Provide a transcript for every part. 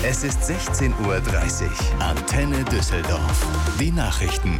Es ist 16:30 Uhr. Antenne Düsseldorf. Die Nachrichten.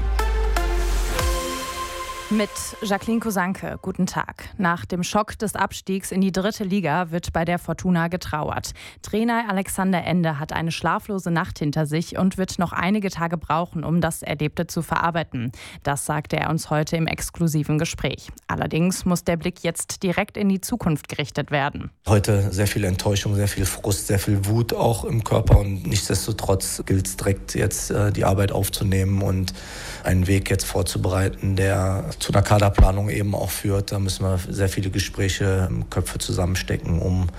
Mit Jacqueline Kosanke, guten Tag. Nach dem Schock des Abstiegs in die 3. Liga wird bei der Fortuna getrauert. Trainer Alexander Ende hat eine schlaflose Nacht hinter sich und wird noch einige Tage brauchen, um das Erlebte zu verarbeiten. Das sagte er uns heute im exklusiven Gespräch. Allerdings muss der Blick jetzt direkt in die Zukunft gerichtet werden. Heute sehr viel Enttäuschung, sehr viel Frust, sehr viel Wut auch im Körper. Und nichtsdestotrotz gilt es direkt jetzt, die Arbeit aufzunehmen und einen Weg jetzt vorzubereiten, der zu einer Kaderplanung eben auch führt. Da müssen wir sehr viele Gespräche, Köpfe zusammenstecken, um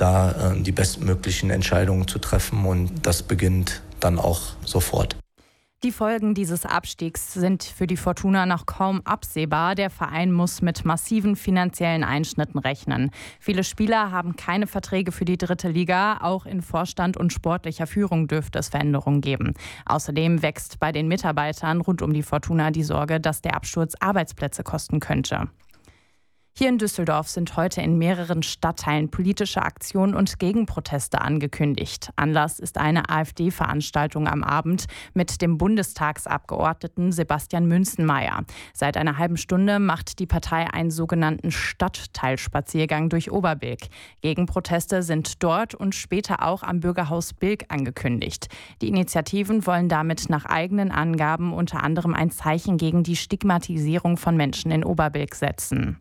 da die bestmöglichen Entscheidungen zu treffen. Und das beginnt dann auch sofort. Die Folgen dieses Abstiegs sind für die Fortuna noch kaum absehbar. Der Verein muss mit massiven finanziellen Einschnitten rechnen. Viele Spieler haben keine Verträge für die 3. Liga. Auch in Vorstand und sportlicher Führung dürfte es Veränderungen geben. Außerdem wächst bei den Mitarbeitern rund um die Fortuna die Sorge, dass der Absturz Arbeitsplätze kosten könnte. Hier in Düsseldorf sind heute in mehreren Stadtteilen politische Aktionen und Gegenproteste angekündigt. Anlass ist eine AfD-Veranstaltung am Abend mit dem Bundestagsabgeordneten Sebastian Münzenmaier. Seit einer halben Stunde macht die Partei einen sogenannten Stadtteilspaziergang durch Oberbilk. Gegenproteste sind dort und später auch am Bürgerhaus Bilk angekündigt. Die Initiativen wollen damit nach eigenen Angaben unter anderem ein Zeichen gegen die Stigmatisierung von Menschen in Oberbilk setzen.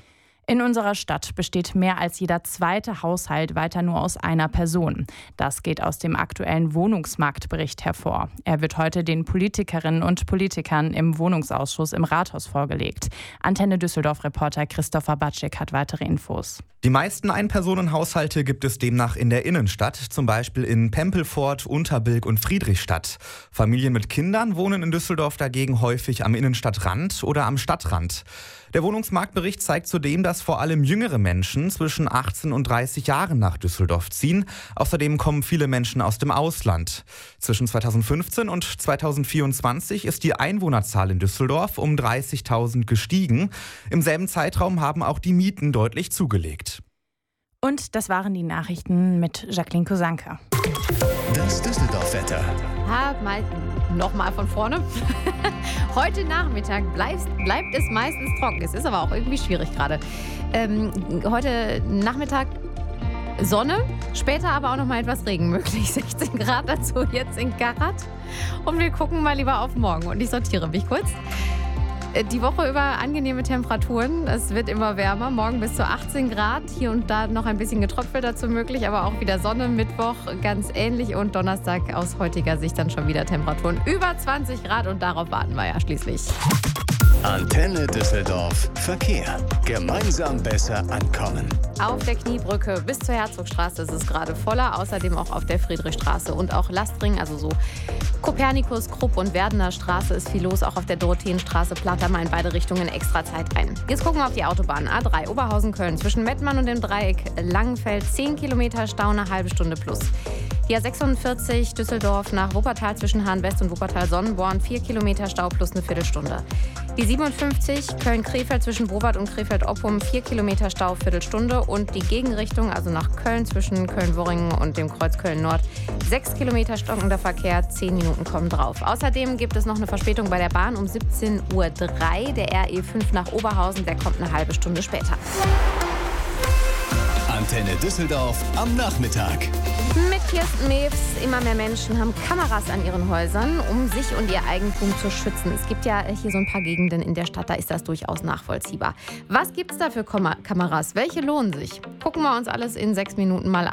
In unserer Stadt besteht mehr als jeder zweite Haushalt weiter nur aus einer Person. Das geht aus dem aktuellen Wohnungsmarktbericht hervor. Er wird heute den Politikerinnen und Politikern im Wohnungsausschuss im Rathaus vorgelegt. Antenne Düsseldorf-Reporter Christopher Batschik hat weitere Infos. Die meisten Ein-Personen-Haushalte gibt es demnach in der Innenstadt, zum Beispiel in Pempelfort, Unterbilk und Friedrichstadt. Familien mit Kindern wohnen in Düsseldorf dagegen häufig am Innenstadtrand oder am Stadtrand. Der Wohnungsmarktbericht zeigt zudem, dass vor allem jüngere Menschen zwischen 18 und 30 Jahren nach Düsseldorf ziehen. Außerdem kommen viele Menschen aus dem Ausland. Zwischen 2015 und 2024 ist die Einwohnerzahl in Düsseldorf um 30.000 gestiegen. Im selben Zeitraum haben auch die Mieten deutlich zugelegt. Und das waren die Nachrichten mit Jacqueline Kosanke. Das Düsseldorf-Wetter. Nochmal von vorne. Heute Nachmittag bleibt es meistens trocken. Es ist aber auch irgendwie schwierig gerade. Heute Nachmittag Sonne, später aber auch noch mal etwas Regen möglich. 16 Grad dazu jetzt in Garat. Und wir gucken mal lieber auf morgen. Und ich sortiere mich kurz. Die Woche über angenehme Temperaturen. Es wird immer wärmer. Morgen bis zu 18 Grad. Hier und da noch ein bisschen Getröpfel dazu möglich, aber auch wieder Sonne. Mittwoch ganz ähnlich und Donnerstag aus heutiger Sicht dann schon wieder Temperaturen über 20 Grad. Und darauf warten wir ja schließlich. Antenne Düsseldorf. Verkehr. Gemeinsam besser ankommen. Auf der Kniebrücke bis zur Herzogstraße ist es gerade voller. Außerdem auch auf der Friedrichstraße und auch Lastring, also so Kopernikus, Krupp und Werdener Straße ist viel los. Auch auf der Dorotheenstraße plant da mal in beide Richtungen extra Zeit ein. Jetzt gucken wir auf die Autobahn. A3 Oberhausen-Köln zwischen Mettmann und dem Dreieck Langenfeld. 10 Kilometer Stau, eine halbe Stunde plus. Die A46 Düsseldorf nach Wuppertal zwischen Hahn-West und Wuppertal-Sonnenborn. 4 Kilometer Stau plus eine Viertelstunde. Die 57 Köln-Krefeld zwischen Bowart und Krefeld-Oppum. 4 Kilometer Stau, Viertelstunde. Und die Gegenrichtung, also nach Köln zwischen Köln-Worringen und dem Kreuz Köln-Nord. 6 Kilometer stockender Verkehr, 10 Minuten kommen drauf. Außerdem gibt es noch eine Verspätung bei der Bahn um 17:03 Uhr. Der RE5 nach Oberhausen, der kommt eine halbe Stunde später. Antenne Düsseldorf am Nachmittag. Mit Kirsten Mewes, immer mehr Menschen haben Kameras an ihren Häusern, um sich und ihr Eigentum zu schützen. Es gibt ja hier so ein paar Gegenden in der Stadt, da ist das durchaus nachvollziehbar. Was gibt es da für Kameras? Welche lohnen sich? Gucken wir uns alles in 6 Minuten mal